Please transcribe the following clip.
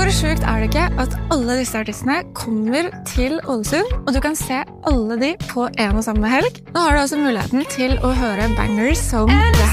Hvor sjukt det ikke at alle disse artistene kommer til Ålesund, og du kan se alle de på en og samme helg? Nå har du også muligheten til å høre bangers som det